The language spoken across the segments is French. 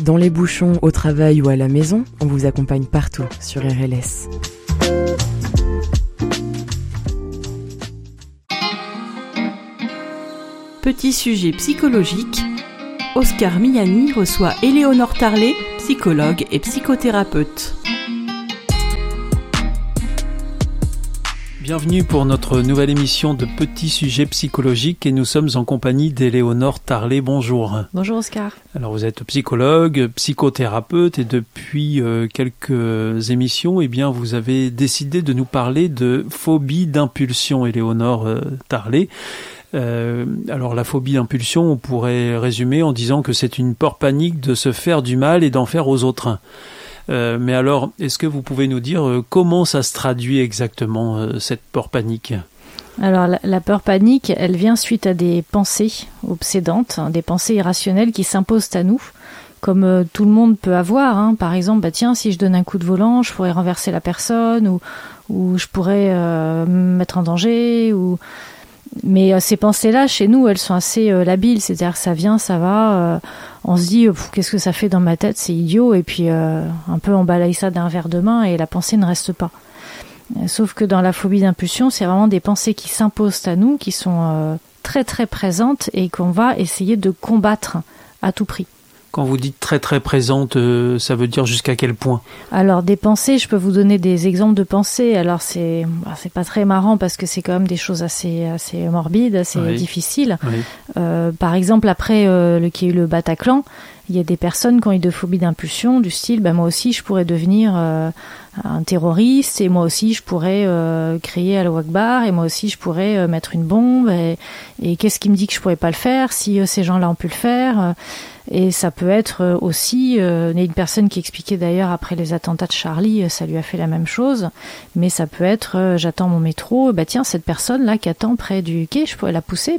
Dans les bouchons, au travail ou à la maison, on vous accompagne partout sur RLS. Petit sujet psychologique, Oscar Miani reçoit Éléonore Tarlet, psychologue et psychothérapeute. Bienvenue pour notre nouvelle émission de Petit sujet psychologique et nous sommes en compagnie d'Éléonore Tarlet. Bonjour. Bonjour Oscar. Alors vous êtes psychologue, psychothérapeute et depuis quelques émissions, vous avez décidé de nous parler de phobie d'impulsion, Éléonore Tarlet. Alors la phobie d'impulsion, on pourrait résumer en disant que c'est une peur panique de se faire du mal et d'en faire aux autres. Mais alors, est-ce que vous pouvez nous dire comment ça se traduit exactement, cette peur panique ? Alors la peur panique, elle vient suite à des pensées obsédantes, des pensées irrationnelles qui s'imposent à nous, comme tout le monde peut avoir. Par exemple, si je donne un coup de volant, je pourrais renverser la personne, ou je pourrais me mettre en danger, Mais ces pensées-là, chez nous, elles sont assez labiles, c'est-à-dire que ça vient, ça va, on se dit qu'est-ce que ça fait dans ma tête, c'est idiot, et puis un peu on balaye ça d'un verre de main et la pensée ne reste pas. Sauf que dans la phobie d'impulsion, c'est vraiment des pensées qui s'imposent à nous, qui sont très très présentes et qu'on va essayer de combattre à tout prix. Quand vous dites très très présente, ça veut dire jusqu'à quel point ? Alors des pensées, je peux vous donner des exemples de pensées. Alors c'est pas très marrant parce que c'est quand même des choses assez morbides, assez difficiles. Oui. Par exemple, après qu'il y a eu le Bataclan, il y a des personnes qui ont eu de phobie d'impulsion du style moi aussi je pourrais devenir un terroriste et moi aussi je pourrais crier Allahu Akbar et moi aussi je pourrais mettre une bombe et qu'est-ce qui me dit que je pourrais pas le faire si ces gens-là ont pu le faire. Et ça peut être aussi, il y a une personne qui expliquait d'ailleurs après les attentats de Charlie, ça lui a fait la même chose, mais ça peut être, j'attends mon métro, cette personne-là qui attend près du quai, je pourrais la pousser,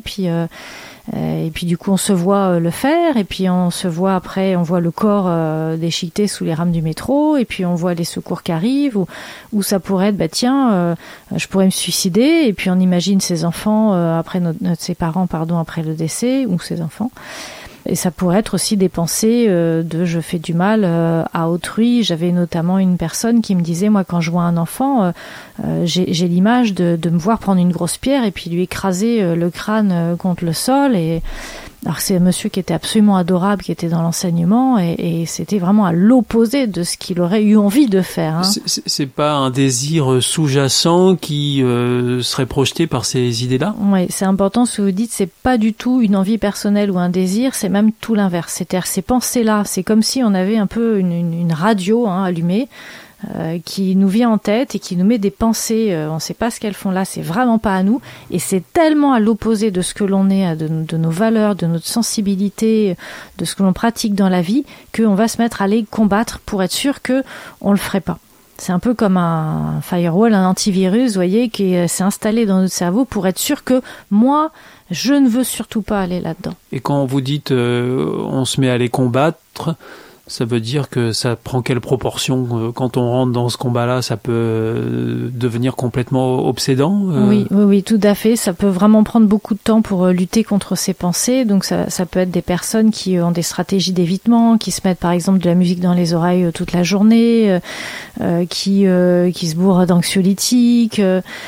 et puis du coup on se voit le faire, et puis on se voit après, on voit le corps déchiqueté sous les rames du métro, et puis on voit les secours qui arrivent, ou ça pourrait être, je pourrais me suicider, et puis on imagine ses enfants, ses parents, après le décès, ou ses enfants. Et ça pourrait être aussi des pensées de je fais du mal à autrui. J'avais notamment une personne qui me disait, moi quand je vois un enfant, j'ai l'image de me voir prendre une grosse pierre et puis lui écraser le crâne contre le sol. Alors c'est un monsieur qui était absolument adorable, qui était dans l'enseignement et c'était vraiment à l'opposé de ce qu'il aurait eu envie de faire. C'est pas un désir sous-jacent qui serait projeté par ces idées-là ? Oui, c'est important ce que vous dites, c'est pas du tout une envie personnelle ou un désir, c'est même tout l'inverse. C'est-à-dire ces pensées-là, c'est comme si on avait un peu une radio allumée, qui nous vient en tête et qui nous met des pensées, on ne sait pas ce qu'elles font là, c'est vraiment pas à nous, et c'est tellement à l'opposé de ce que l'on est, de nos valeurs, de notre sensibilité, de ce que l'on pratique dans la vie, qu'on va se mettre à les combattre pour être sûr qu'on le ferait pas. C'est un peu comme un firewall, un antivirus, vous voyez, qui s'est installé dans notre cerveau pour être sûr que moi, je ne veux surtout pas aller là-dedans. Et quand vous dites on se met à les combattre, ça veut dire que ça prend quelle proportion ? Quand on rentre dans ce combat-là, ça peut devenir complètement obsédant ? Oui, tout à fait. Ça peut vraiment prendre beaucoup de temps pour lutter contre ces pensées. Donc ça peut être des personnes qui ont des stratégies d'évitement, qui se mettent par exemple de la musique dans les oreilles toute la journée, qui se bourrent d'anxiolytiques,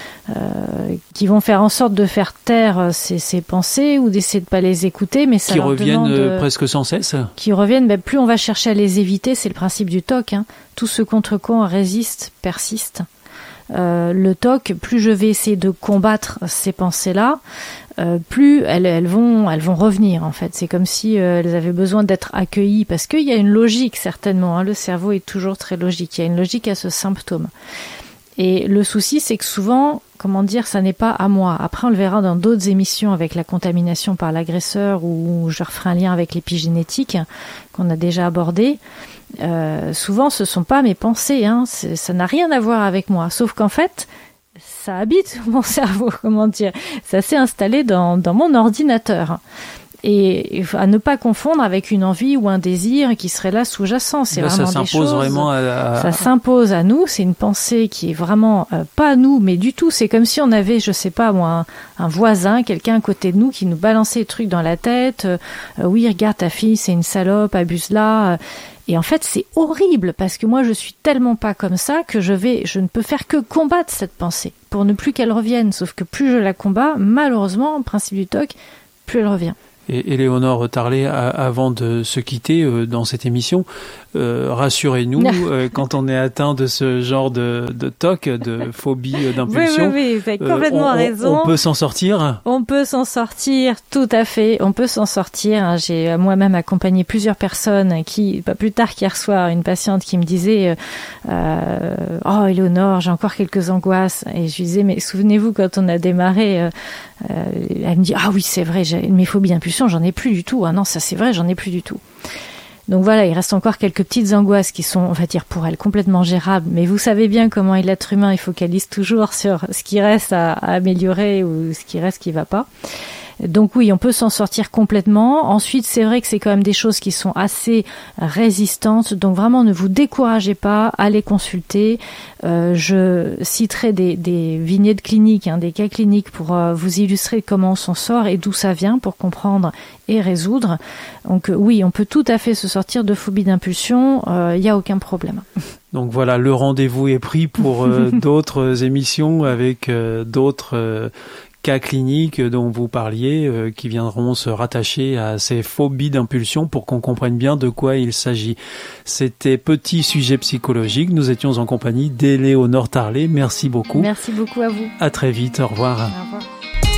qui vont faire en sorte de faire taire ces pensées ou d'essayer de pas les écouter, mais ça qui leur reviennent demande, presque sans cesse. Qui reviennent, plus on va chercher à les éviter, c'est le principe du TOC. Tout ce contre quoi on résiste persiste. Le TOC, plus je vais essayer de combattre ces pensées-là, plus elles vont revenir en fait. C'est comme si elles avaient besoin d'être accueillies parce qu'il y a une logique certainement. Le cerveau est toujours très logique. Il y a une logique à ce symptôme. Et le souci, c'est que souvent, ça n'est pas à moi. Après, on le verra dans d'autres émissions avec la contamination par l'agresseur où je referai un lien avec l'épigénétique qu'on a déjà abordé. Souvent, ce sont pas mes pensées, ça n'a rien à voir avec moi. Sauf qu'en fait, ça habite mon cerveau, ça s'est installé dans mon ordinateur. Et à ne pas confondre avec une envie ou un désir qui serait là sous-jacent. C'est vraiment ça des choses. Vraiment ça s'impose à nous. C'est une pensée qui est vraiment pas à nous, mais du tout. C'est comme si on avait, je sais pas moi, un voisin, quelqu'un à côté de nous qui nous balançait des trucs dans la tête. Oui, regarde ta fille, c'est une salope, abuse-la. Et en fait, c'est horrible parce que moi, je suis tellement pas comme ça que je ne peux faire que combattre cette pensée pour ne plus qu'elle revienne. Sauf que plus je la combats, malheureusement, au principe du TOC, plus elle revient. Et Éléonore Tarlet, avant de se quitter dans cette émission, rassurez-nous, quand on est atteint de ce genre de TOC, de phobie d'impulsion, oui, vous avez complètement raison. On peut s'en sortir ? On peut s'en sortir, tout à fait. On peut s'en sortir. J'ai moi-même accompagné plusieurs personnes qui, pas plus tard qu'hier soir, une patiente qui me disait oh Éléonore, j'ai encore quelques angoisses. Et je lui disais, mais souvenez-vous, quand on a démarré, elle me dit, ah oui, c'est vrai, j'ai mes phobies d'impulsion, j'en ai plus du tout. Ah non, ça c'est vrai, j'en ai plus du tout. Donc voilà, il reste encore quelques petites angoisses qui sont, on va dire, pour elle complètement gérables. Mais vous savez bien comment est l'être humain, il focalise toujours sur ce qui reste à améliorer ou ce qui reste qui va pas. Donc oui, on peut s'en sortir complètement. Ensuite, c'est vrai que c'est quand même des choses qui sont assez résistantes. Donc vraiment, ne vous découragez pas, allez consulter. Je citerai des vignettes cliniques, des cas cliniques pour vous illustrer comment on s'en sort et d'où ça vient pour comprendre et résoudre. Donc oui, on peut tout à fait se sortir de phobie d'impulsion. Il n'y a aucun problème. Donc voilà, le rendez-vous est pris pour d'autres émissions avec d'autres cas cliniques dont vous parliez, qui viendront se rattacher à ces phobies d'impulsion pour qu'on comprenne bien de quoi il s'agit. C'était Petit Sujet Psychologique. Nous étions en compagnie d'Éléonore Tarlet. Merci beaucoup. Merci beaucoup à vous. À très vite. Au revoir. Au revoir.